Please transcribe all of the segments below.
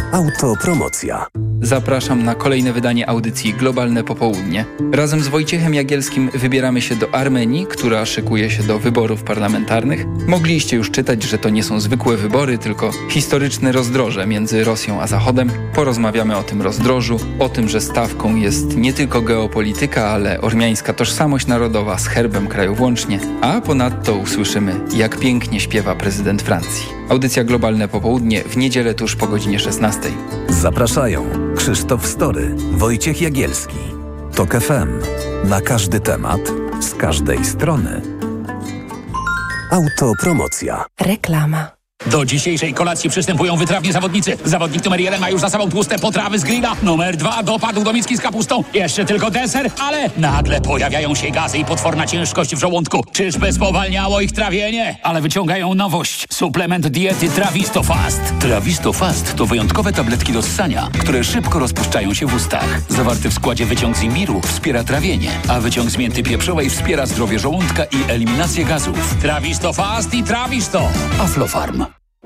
Autopromocja. Zapraszam na kolejne wydanie audycji Globalne Popołudnie. Razem z Wojciechem Jagielskim wybieramy się do Armenii, która szykuje się do wyborów parlamentarnych. Mogliście już czytać, że to nie są zwykłe wybory, tylko historyczne rozdroże między Rosją a Zachodem. Porozmawiamy o tym rozdrożu, o tym, że stawką jest nie tylko geopolityka, ale ormiańska tożsamość narodowa z herbem kraju włącznie. A ponadto usłyszymy, jak pięknie śpiewa prezydent Francji. Audycja Globalne Popołudnie w niedzielę tuż po godzinie 16. Zapraszają Krzysztof Story, Wojciech Jagielski. TOK FM. Na każdy temat, z każdej strony. Autopromocja. Reklama. Do dzisiejszej kolacji przystępują wytrawni zawodnicy. Zawodnik numer 1 ma już za sobą tłuste potrawy z grilla. Numer 2 dopadł do miski z kapustą. Jeszcze tylko deser, ale nagle pojawiają się gazy i potworna ciężkość w żołądku. Czyżby spowalniało ich trawienie? Ale wyciągają nowość. Suplement diety Trawisto Fast. Trawisto Fast to wyjątkowe tabletki do ssania, które szybko rozpuszczają się w ustach. Zawarty w składzie wyciąg z imbiru wspiera trawienie, a wyciąg z mięty pieprzowej wspiera zdrowie żołądka i eliminację gazów. Trawisto Fast i Trawisto. Aflofarm.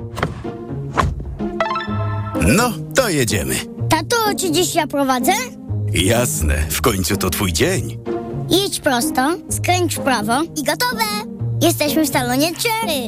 No, to jedziemy. Tato, czy dziś ja prowadzę? Jasne, w końcu to twój dzień. Jedź prosto, skręć w prawo i gotowe! Jesteśmy w salonie Cherry.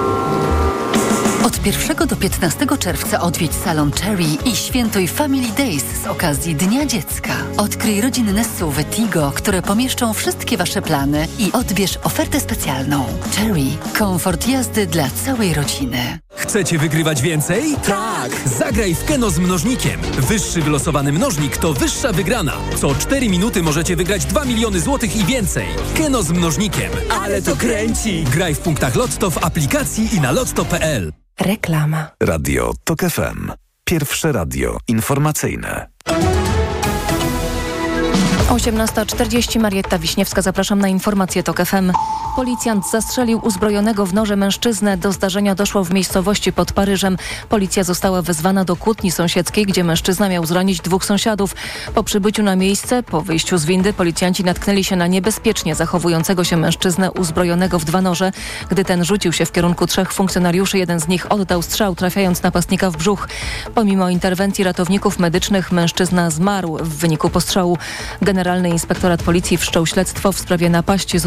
Od 1 do 15 czerwca odwiedź salon Cherry i świętuj Family Days z okazji Dnia Dziecka. Odkryj rodzinne SUV-y Tigo, które pomieszczą wszystkie Wasze plany i odbierz ofertę specjalną. Cherry. Komfort jazdy dla całej rodziny. Chcecie wygrywać więcej? Tak! Zagraj w Keno z mnożnikiem. Wyższy wylosowany mnożnik to wyższa wygrana. Co 4 minuty możecie wygrać 2 miliony złotych i więcej. Keno z mnożnikiem. Ale to kręci! Graj w punktach Lotto w aplikacji i na lotto.pl. Reklama. Radio TOK FM. Pierwsze radio informacyjne. 18:40. Marietta Wiśniewska, zapraszam na informację TOK FM. Policjant zastrzelił uzbrojonego w noże mężczyznę. Do zdarzenia doszło w miejscowości pod Paryżem. Policja została wezwana do kłótni sąsiedzkiej, gdzie mężczyzna miał zranić 2 sąsiadów. Po przybyciu na miejsce, po wyjściu z windy, policjanci natknęli się na niebezpiecznie zachowującego się mężczyznę uzbrojonego w 2 noże. Gdy ten rzucił się w kierunku 3 funkcjonariuszy, jeden z nich oddał strzał, trafiając napastnika w brzuch. Pomimo interwencji ratowników medycznych mężczyzna zmarł w wyniku postrzału. Generalny Inspektorat Policji wszczął śledztwo w sprawie napaści z